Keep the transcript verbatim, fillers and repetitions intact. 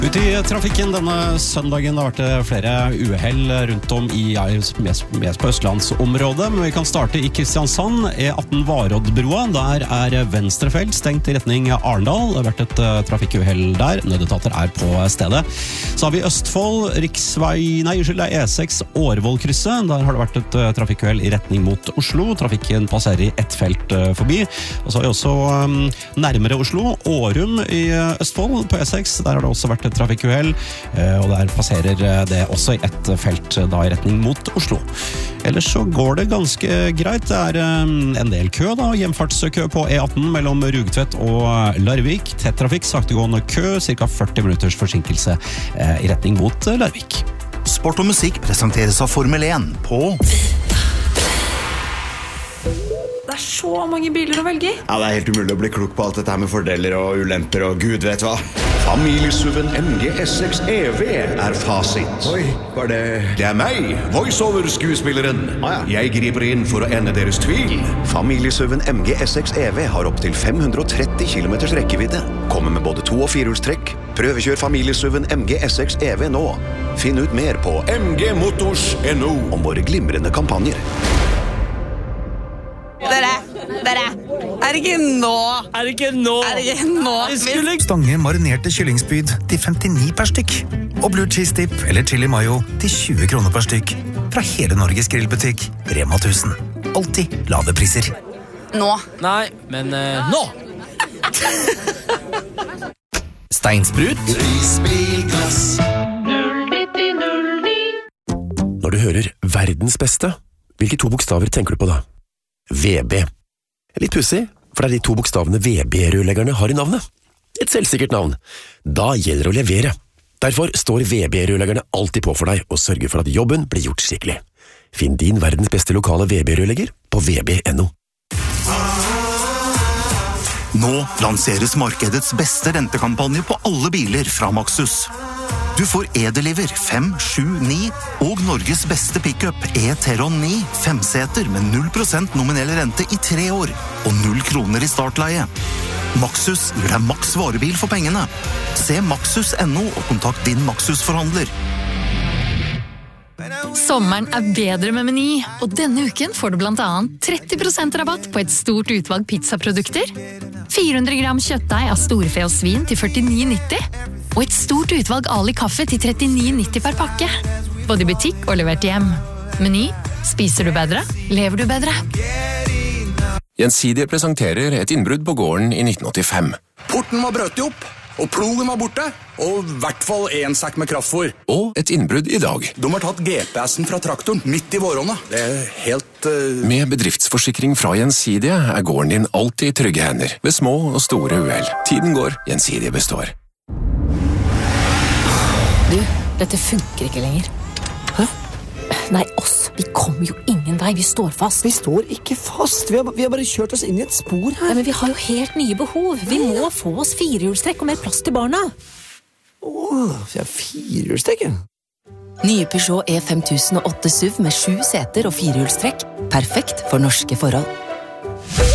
Ut i trafikken denne søndagen har det vært flere uhell rundt om i mest, mest på Østlandsområdet, men vi kan starte i Kristiansand. E atten Varoddbrua, der er venstrefelt stengt i retning Arendal. Det har vært et trafikkuhell der, nødetater er på stedet. Så har vi Østfold, riksvei, nei, unnskyld, det er E seks Årvollkrysset. Der har det vært et trafikkuhell i retning mot Oslo. Trafikken passerer i ett felt forbi. Og så har vi også um, nærmere Oslo, Årum i Østfold på E seks. Der har det også vært et trafikkuhell, og der passerer det også i ett felt da i retning mot Oslo. Ellers så går det ganske greit. Det er en del kø da, hjemfartskø på E atten mellom Rugtvedt og Larvik. Tett trafikk, saktegående kø, cirka førti minutters forsinkelse i retning mot Larvik. Sport og musikk presenteres av Formel én på... Det er så mange biler å velge i. Ja, det er helt umulig å bli klok på alt dette her med fordeler og ulemper og gud vet hva. Familiesuven M G S seks E V er fasit. Oi, var det... Det er meg, voiceover-skuespilleren. Ah, ja. Jeg griper inn for å ende deres tvil. Familiesuven M G S seks E V har opp til fem hundre og tretti kilometers rekkevidde. Kommer med både to- og firehjulstrekk. Prøvekjør familiesuven M G S seks E V nå. Finn ut mer på m g motors punktum n o om våre glimrende kampanjer. Dere, dere, er det ikke nå? Er det ikke nå? Er det ikke nå? Skulle... Stange marinerte kyllingspyd til femtini per stykk. Og blue cheese dip eller chili mayo til tjue kroner per stykk. Fra hele Norges grillbutikk, Rema tusen. Alltid lave priser. Nå. Nei, men uh, nå! Steinsprut. Prisbilglass. Når du hører verdens beste, hvilke to bokstaver tenker du på da? V B. Litt pussig, for det er de to bokstavene V B-rørleggerne har i navnet. Et selvsikkert navn. Da gjelder det å levere. Derfor står V B-rørleggerne alltid på for deg og sørger for at jobben blir gjort skikkelig. Finn din verdens beste lokale V B-rørlegger på v b punktum n o. Nå lanseres markedets beste rentekampanje på alle biler fra Maxus. Du får E-Deliver fem, sju, ni og Norges beste pickup E-Teron ni, femseter med null prosent nominell rente i tre år og null kroner i startleie. Maxus gir deg maks varebil for pengene. Se maxus punktum n o og kontakt din Maxus-forhandler. Sommeren er bedre med Meny, og denne uken får du blant annet tretti prosent rabatt på et stort utvalg pizzaprodukter, fire hundre gram kjøttdeig av storfe og svin til førtini nitti, og et stort utvalg Ali kaffe til trettini nitti per pakke. Både i butikk og levert hjem. Meny. Spiser du bedre? Lever du bedre? Gjensidige presenterer et innbrudd på gården i nitten åttifem. Porten var brøt opp, og plogen var borte, og i hvert fall en sekk med kraftfôr. Og et innbrudd i dag. De har tatt G P S-en fra traktoren midt i våronna. Det er helt... Uh... Med bedriftsforsikring fra Gjensidige er gården din alltid i trygge hender, ved små og store uhell. Tiden går, Gjensidige består. Du, dette funker ikke lenger. Hæ? Nei, oss. Vi kommer jo ingen vei. Vi står fast. Vi står ikke fast. Vi har, vi har bare kjørt oss inn i et spor her. Ja, men vi har jo helt nye behov. Vi må få oss firehjulstrekk og mer plass til barna. Åh, vi har firehjulstrekk, ja. Nye Peugeot E fem tusen og åtte S U V med sju seter og firehjulstrekk. Perfekt for norske forhold.